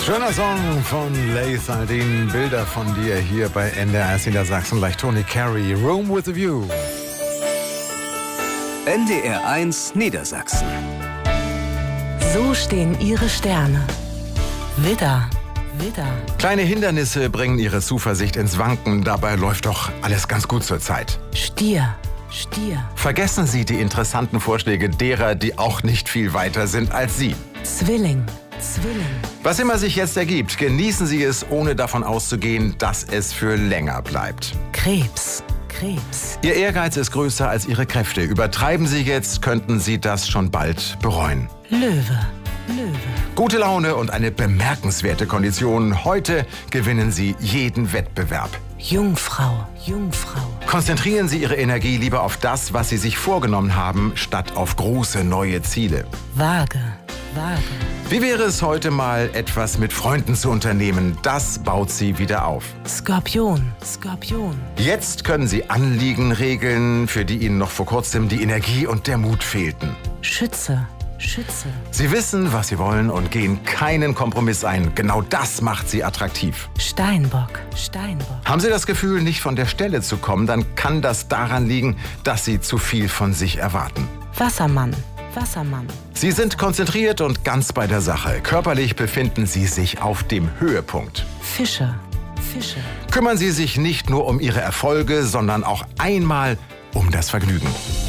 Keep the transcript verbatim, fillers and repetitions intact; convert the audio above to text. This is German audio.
Schöner Song von Leigh Sardin. Bilder von dir hier bei N D R eins Niedersachsen. Gleich Tony Carey, Room with a View. N D R eins Niedersachsen. So stehen ihre Sterne. Widder, Widder. Kleine Hindernisse bringen ihre Zuversicht ins Wanken. Dabei läuft doch alles ganz gut zur Zeit. Stier, Stier. Vergessen Sie die interessanten Vorschläge derer, die auch nicht viel weiter sind als Sie. Zwilling, Zwilling. Was immer sich jetzt ergibt, genießen Sie es, ohne davon auszugehen, dass es für länger bleibt. Krebs, Krebs. Ihr Ehrgeiz ist größer als Ihre Kräfte. Übertreiben Sie jetzt, könnten Sie das schon bald bereuen. Löwe, Löwe. Gute Laune und eine bemerkenswerte Kondition. Heute gewinnen Sie jeden Wettbewerb. Jungfrau, Jungfrau. Konzentrieren Sie Ihre Energie lieber auf das, was Sie sich vorgenommen haben, statt auf große neue Ziele. Waage, Waage. Wie wäre es heute mal, etwas mit Freunden zu unternehmen? Das baut Sie wieder auf. Skorpion, Skorpion. Jetzt können Sie Anliegen regeln, für die Ihnen noch vor kurzem die Energie und der Mut fehlten. Schütze, Schütze. Sie wissen, was Sie wollen und gehen keinen Kompromiss ein. Genau das macht Sie attraktiv. Steinbock, Steinbock. Haben Sie das Gefühl, nicht von der Stelle zu kommen, dann kann das daran liegen, dass Sie zu viel von sich erwarten. Wassermann, Wassermann. Sie sind konzentriert und ganz bei der Sache. Körperlich befinden Sie sich auf dem Höhepunkt. Fische, Fische. Kümmern Sie sich nicht nur um Ihre Erfolge, sondern auch einmal um das Vergnügen.